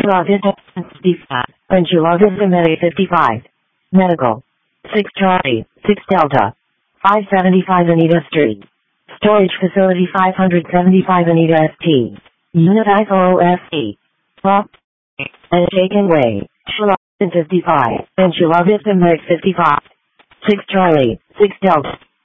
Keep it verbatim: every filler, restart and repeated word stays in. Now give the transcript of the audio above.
Chula Vista fifty-five. And Chula Vista Medi fifty-five. Medical. six Charlie, six Delta. five seventy-five Anita Street. Storage Facility five seventy-five Anita S T. Unit I S O F E. Locked. And taken away. Chula fifty-five. And Chula Vista Medi fifty-five. six Charlie, six Delta.